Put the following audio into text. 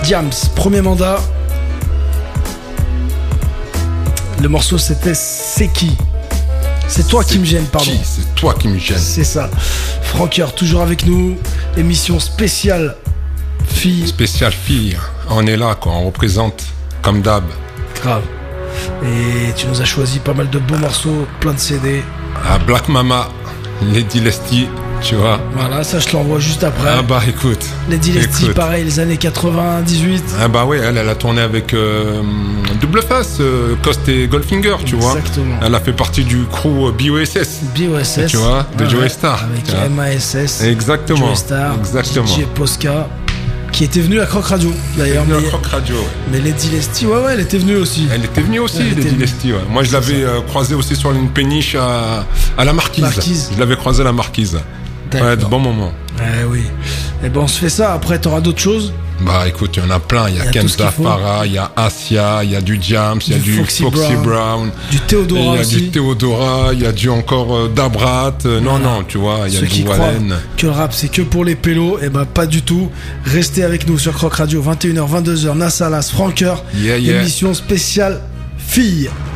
Diams, premier mandat. Le morceau c'était C'est qui? C'est toi qui me gêne, pardon. C'est toi qui me gêne. C'est ça. Francoeur, toujours avec nous. Émission spéciale fille. Spéciale fille. On est là, quoi. On représente comme d'hab. Grave. Et tu nous as choisi pas mal de beaux morceaux, plein de CD. Ah, Black Mama, Lady Leslie, tu vois. Voilà, ça je te l'envoie juste après. Ah bah écoute. Lady Leslie, pareil, les années 98. Ah bah oui, elle a tourné avec Double Face, Cost et Goldfinger, tu vois. Exactement. Elle a fait partie du crew BOSS. BOSS. Tu vois, de Joey Star. Avec MASS. Exactement. Joey Star. Exactement. DJ Posca. Qui était venu à Croc Radio d'ailleurs. À Croc Radio, ouais. Mais Lady Leslie, ouais, elle était venue aussi. Elle était venue aussi, Lady Leslie, ouais. Moi, je l'avais croisée aussi sur une péniche à la Marquise. Je l'avais croisée à la Marquise. Ouais, de bons moments. Oui. Et ben, on se fait ça. Après, t'auras d'autres choses. Bah écoute, il y en a plein. Il y a Kenza Farah, il y a Asia, il y a du Diams, il y a du Foxy Brown, du Théodora aussi. Il y a du Théodora, il y a du encore Dabrat. Non, tu vois, il y a ceux du qui croient Wallen. que le rap c'est que pour les pélos, et ben pas du tout. Restez avec nous sur Croc Radio, 21h, 22h, Nassalas, Francoeur, émission spéciale filles.